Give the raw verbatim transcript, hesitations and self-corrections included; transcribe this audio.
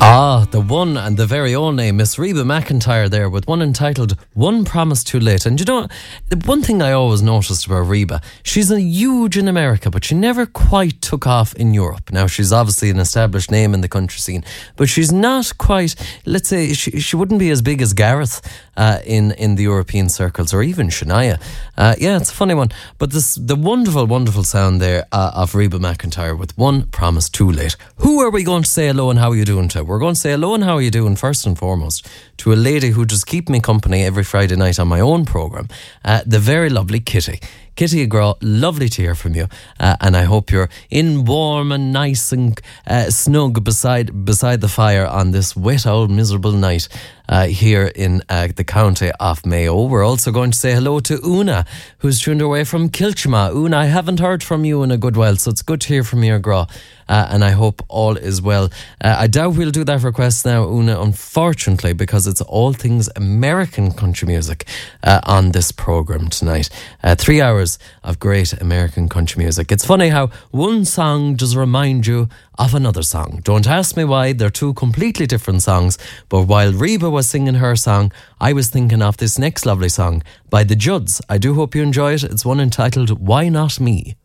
Ah, the one and the very own name, Miss Reba McEntire there with one entitled One Promise Too Late. And you know, the one thing I always noticed about Reba, she's a huge in America, but she never quite took off in Europe. Now, she's obviously an established name in the country scene, but she's not quite, let's say, she, she wouldn't be as big as Gareth uh, in, in the European circles, or even Shania. Uh, yeah, it's a funny one. But this the wonderful, wonderful sound there uh, of Reba McEntire with One Promise Too Late. Who are we going to say hello and how are you doing to? We're going to say hello and how are you doing first and foremost to a lady who just keeps me company every Friday night on my own programme, uh, the very lovely Kitty. Kitty Agraw, lovely to hear from you, uh, and I hope you're in warm and nice and uh, snug beside beside the fire on this wet old miserable night uh, here in uh, the county of Mayo. We're also going to say hello to Una, who's tuned away from Kilchma. Una, I haven't heard from you in a good while, so it's good to hear from you, Agraw. Uh, and I hope all is well. Uh, I doubt we'll do that request now, Una, unfortunately, because it's all things American country music uh, on this programme tonight. Uh, three hours of great American country music. It's funny how one song does remind you of another song. Don't ask me why, they're two completely different songs. But while Reba was singing her song, I was thinking of this next lovely song by the Judds. I do hope you enjoy it. It's one entitled Why Not Me?